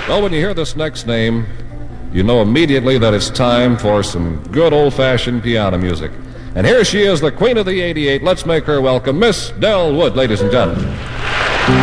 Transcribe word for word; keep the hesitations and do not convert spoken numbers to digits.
Well, when you hear this next name, you know immediately that it's time for some good old-fashioned piano music. And here she is, the queen of the eighty-eight. Let's make her welcome, Miss Del Wood, ladies and gentlemen.